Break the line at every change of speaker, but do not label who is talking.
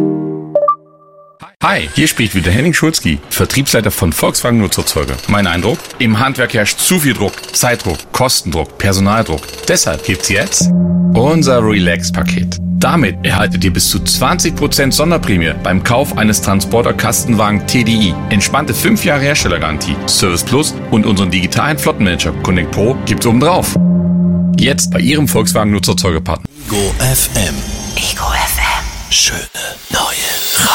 Hi, hier spricht wieder Henning Schulzki, Vertriebsleiter von Volkswagen Nutzerzeuger. Mein Eindruck? Im Handwerk herrscht zu viel Druck, Zeitdruck, Kostendruck, Personaldruck. Deshalb gibt's jetzt unser Relax-Paket. Damit erhaltet ihr bis zu 20% Sonderprämie beim Kauf eines Transporter-Kastenwagen TDI. Entspannte 5 Jahre Herstellergarantie, Service Plus und unseren digitalen Flottenmanager Connect Pro gibt's obendrauf. Jetzt bei Ihrem Volkswagen Nutzerzeugerpartner.
Ego FM.
Ego FM.
Schöne neue